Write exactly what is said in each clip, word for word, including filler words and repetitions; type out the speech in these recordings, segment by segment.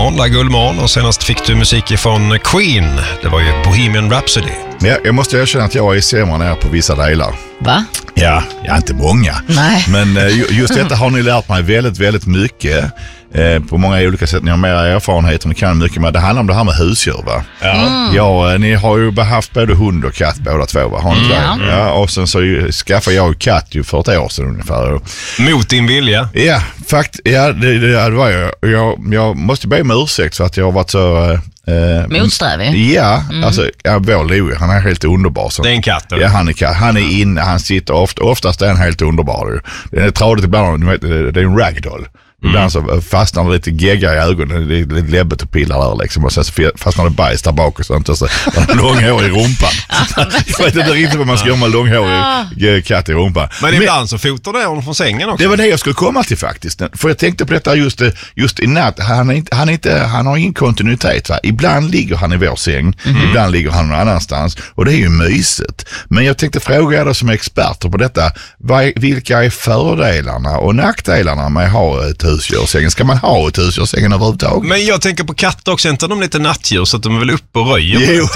Gullman, La Gullman, och senast fick du musik från Queen. Det var ju Bohemian Rhapsody. Ja, jag måste erkänna att jag är sämre ner på vissa delar. Va? Ja, jag är inte många. Nej. Men just detta har ni lärt mig väldigt, väldigt mycket. Eh, på många olika sätt. Ni har mer erfarenhet och ni kan mycket mer. Det handlar om det här med husdjur, va? Ja. Mm. Ja, ni har ju haft både hund och katt båda två, va? Har ni det? Mm. Ja, och sen så ju, skaffade jag ju katt ju för ett år sedan ungefär. Mot din vilja? Ja, fakt, ja det, det, det var jag. jag. Jag måste be om ursäkt för att jag har varit så... Eh, Motsträvig? Ja, mm. alltså ja, vår Louie, han är helt underbar. Så. Det är en katt? Eller? Ja, han är katt. Han är inne, han sitter ofta, oftast är han helt underbar. Det är tradigt ibland, vet, det är en ragdoll. Ibland så fastnar det lite gegga i ögonen, det är lite läbbet och pillar där liksom, och sen så fastnar det bajs där bak och sånt, och så långhår i rumpan. Jag vet inte riktigt vad man ska göra med långhårig katt i rumpan. Men, Men ibland så fotar det honom från sängen också. Det var det jag skulle komma till faktiskt. För jag tänkte på detta just, just i natt. Han, är inte, han, är inte, han har ingen kontinuitet, va? Ibland ligger han i vår säng, mm. ibland ligger han någon annanstans, och det är ju mysigt. Men jag tänkte fråga er som är experter på detta, vad, vilka är fördelarna och nackdelarna med att ha ett husdjurssängen? Ska man ha ett husdjurssängen överhuvudtaget? Men jag tänker på katter också, inte de lite nattdjur så att de är väl uppe och röjer jo.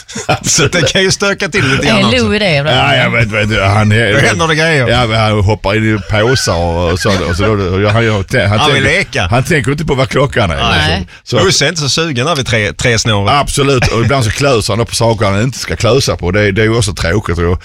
Så det kan ju stöka till lite grann också. Är det, ja, jag vet, vet han är, det händer det grejer. Ja, han hoppar in i påsar och så, och så och han, han, han, han vill tänker, leka. Han tänker inte på vad klockan är. Nej. Så, du är inte så sugen när vi tre, tre snår. Absolut, och ibland så klösar han på saker han inte ska klösa på. Det, det är ju också tråkigt. Och,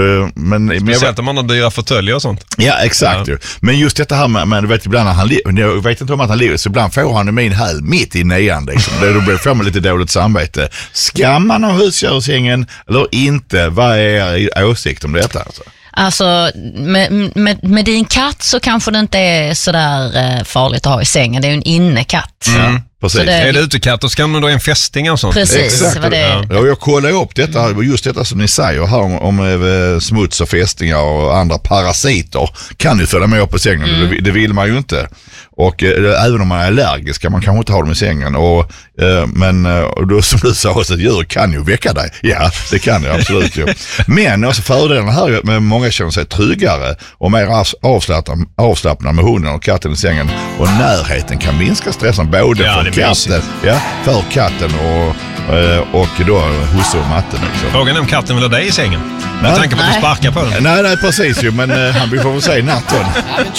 men, speciellt om man har dyra fåtöljer och sånt. Ja, exakt. Ja. Men just detta här med, men, vet, ibland när han jag vet inte om att han lever, så ibland får han i min häl mitt i nian. Liksom. Då blir får man lite dåligt samvete. Ska man ha husdjurssängen eller inte? Vad är er åsikt om detta? Alltså? Alltså, med, med, med din katt så kanske det inte är sådär farligt att ha i sängen. Det är ju en innekatt. Mm. Precis. Så det är, är det utekatt, då ska man då en fästing och sånt. Precis. Exakt. Det... Ja, jag kollar upp detta, just detta som ni säger här om, om smuts och fästingar och andra parasiter kan ju följa med upp på sängen. Mm. Det, det vill man ju inte. Och eh, även om man är allergisk kan man kanske inte ha dem i sängen. Och, eh, men och då, som du sa, så ett djur kan ju väcka dig. Ja, det kan det absolut ju. Men alltså, fördelarna här är med många känner sig tryggare och mer avslappnad, avslappnad med hunden och katten i sängen. Och närheten kan minska stressen både ja, för katten, ja, för katten och, och då husse och matten. Liksom. Frågan är om katten vill ha dig i sängen. Nej. Jag tänker på att du sparkar på den. Nej, nej, precis ju, men han vi får väl säga natten.